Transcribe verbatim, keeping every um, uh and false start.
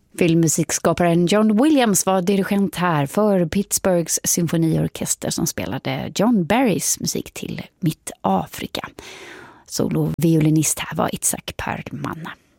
Filmmusikskaparen John Williams var dirigent här för Pittsburghs symfoniorkester som spelade John Barrys musik till Mitt Afrika. Soloviolinist här var Itzhak Perlman.